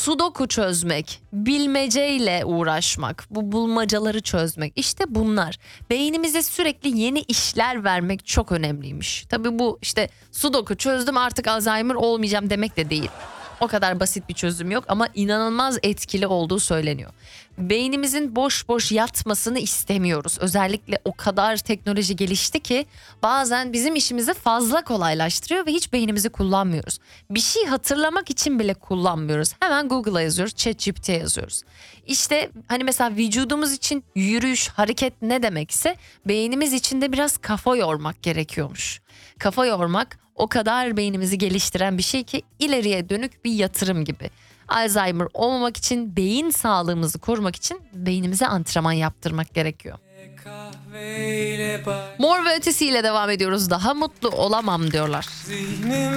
Sudoku çözmek, bilmeceyle uğraşmak, bu bulmacaları çözmek, işte bunlar. Beynimize sürekli yeni işler vermek çok önemliymiş. Tabii bu işte Sudoku çözdüm artık Alzheimer olmayacağım demek de değil. O kadar basit bir çözüm yok ama inanılmaz etkili olduğu söyleniyor. Beynimizin boş boş yatmasını istemiyoruz. Özellikle o kadar teknoloji gelişti ki bazen bizim işimizi fazla kolaylaştırıyor ve hiç beynimizi kullanmıyoruz. Bir şey hatırlamak için bile kullanmıyoruz. Hemen Google'a yazıyoruz, ChatGPT'ye yazıyoruz. İşte hani mesela vücudumuz için yürüyüş, hareket ne demekse beynimiz için de biraz kafa yormak gerekiyormuş. Kafa yormak o kadar beynimizi geliştiren bir şey ki ileriye dönük bir yatırım gibi. Alzheimer olmamak için, beyin sağlığımızı korumak için beynimize antrenman yaptırmak gerekiyor. Mor ve Ötesi ile devam ediyoruz. Daha mutlu olamam diyorlar.